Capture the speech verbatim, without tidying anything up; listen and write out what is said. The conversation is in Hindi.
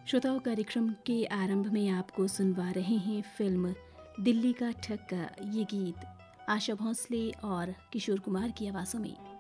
श्रोताओं, कार्यक्रम के आरंभ में आपको सुनवा रहे हैं फिल्म दिल्ली का ठग का ये गीत आशा भोंसले और किशोर कुमार की आवाज़ों में।